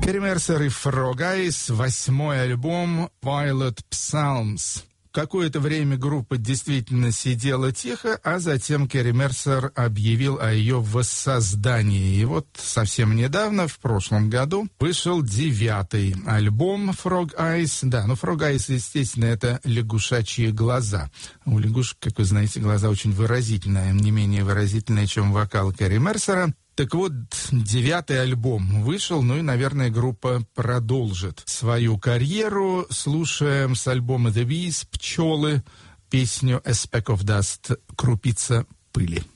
Керри Мерсер и Frog Eyes, 8-й альбом Violet Psalms. Какое-то время группа действительно сидела тихо, а затем Керри Мерсер объявил о ее воссоздании. И вот совсем недавно, в прошлом году, вышел 9-й альбом Frog Eyes. Да, Frog Eyes, естественно, это лягушачьи глаза. У лягушек, как вы знаете, глаза очень выразительные, не менее выразительные, чем вокал Керри Мерсера. Так вот, 9-й альбом вышел, и, наверное, группа продолжит свою карьеру. Слушаем с альбома The Bees «Пчелы» песню «A Speck of Dust» — «Крупица пыли».